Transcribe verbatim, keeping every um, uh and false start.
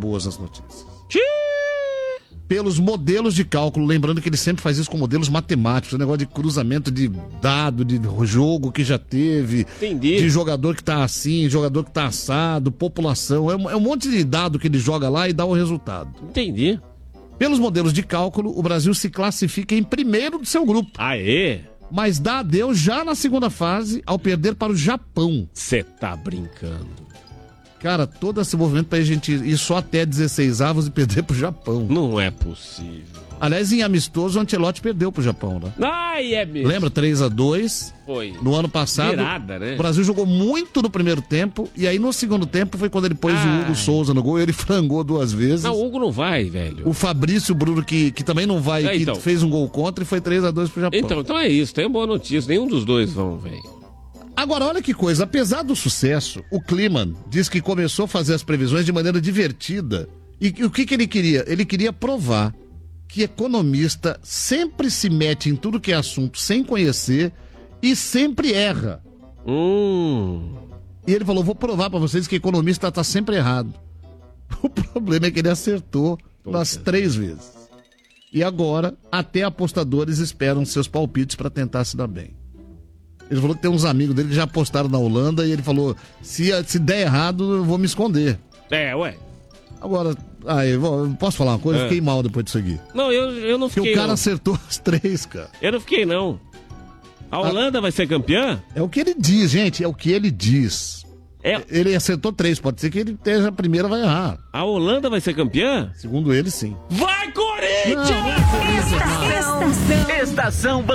boas as notícias. Xiii. Pelos modelos de cálculo, lembrando que ele sempre faz isso com modelos matemáticos, o negócio de cruzamento de dado, de jogo que já teve, Entendi. de jogador que tá assim, jogador que tá assado, população, é um, é um monte de dado que ele joga lá e dá o resultado. Entendi. Pelos modelos de cálculo, o Brasil se classifica em primeiro do seu grupo. Aê! Mas dá adeus já na segunda fase ao perder para o Japão. Você tá brincando. Cara, todo esse movimento pra gente ir só até dezesseis avos e perder pro Japão. Não é possível. Aliás, em amistoso, o Ancelotti perdeu pro Japão, né? Ai, é mesmo. Lembra? três a dois Foi. no ano passado. Virada, né? O Brasil jogou muito no primeiro tempo, e aí no segundo tempo foi quando ele pôs Ai. o Hugo Souza no gol, e ele frangou duas vezes. Não, o Hugo não vai, velho. O Fabrício Bruno, que, que também não vai, É, que então. fez um gol contra e foi três a dois pro Japão. Então, então é isso, tem boa notícia. Nenhum dos dois vão, velho. Agora, olha que coisa, apesar do sucesso, o Kliman diz que começou a fazer as previsões de maneira divertida. E o que, que ele queria? Ele queria provar que economista sempre se mete em tudo que é assunto sem conhecer e sempre erra. Hum. E ele falou, vou provar pra vocês que economista tá sempre errado. O problema é que ele acertou nas três vezes. E agora, até apostadores esperam seus palpites pra tentar se dar bem. Ele falou que tem uns amigos dele que já apostaram na Holanda e ele falou, se, se der errado, eu vou me esconder. É, ué. Agora, ah, eu vou- posso falar uma coisa? É. Eu fiquei mal depois disso aqui. Não, eu, eu não Porque fiquei. o cara não. acertou as três, cara. Eu não fiquei, não. A Holanda vai ser campeã? É o que ele diz, gente, é o que ele diz. É. Ele acertou três, pode ser que ele esteja a primeira, vai errar. A Holanda vai ser campeã? Segundo ele, sim. Vai, Corinthians! Não, não foi isso, não. Estação, Estação